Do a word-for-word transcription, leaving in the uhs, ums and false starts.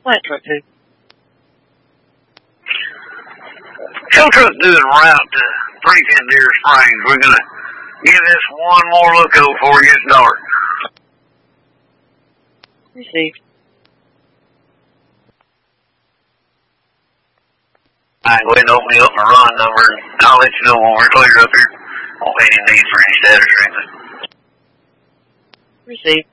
Flat truck two. Tow truck doing route to Franklin Deer Springs. We're going to give this one more look over before it gets dark. Received. I can go ahead and open me up my run number, and I'll let you know when we're clear up here. Won't be any need for any status or anything. Received.